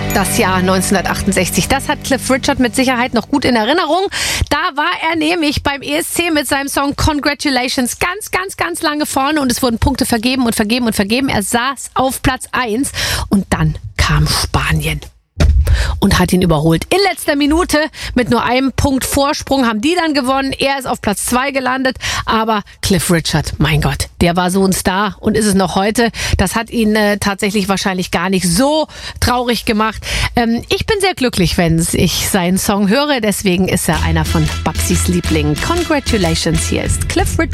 Das Jahr 1968, das hat Cliff Richard mit Sicherheit noch gut in Erinnerung. Da war er nämlich beim ESC mit seinem Song Congratulations ganz lange vorne und es wurden Punkte vergeben und vergeben und vergeben. Er saß auf Platz 1 und dann kam Spanien und hat ihn überholt. In letzter Minute mit nur einem Punkt Vorsprung haben die dann gewonnen. Er ist auf Platz 2 gelandet, aber Cliff Richard, mein Gott, der war so ein Star und ist es noch heute. Das hat ihn tatsächlich wahrscheinlich gar nicht so traurig gemacht. Ich bin sehr glücklich, wenn ich seinen Song höre. Deswegen ist er einer von Babsis Lieblingen. Congratulations, hier ist Cliff Richard.